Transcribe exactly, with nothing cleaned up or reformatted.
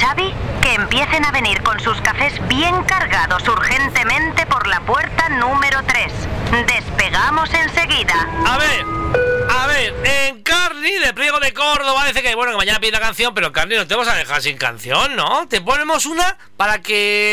Xavi, que empiecen a venir con sus cafés bien cargados urgentemente por la puerta número tres. Despegamos enseguida. A ver, a ver, en Carni de Priego de Córdoba dice que bueno, que mañana pide la canción, pero Carni no te vas a dejar sin canción, ¿no? Te ponemos una para que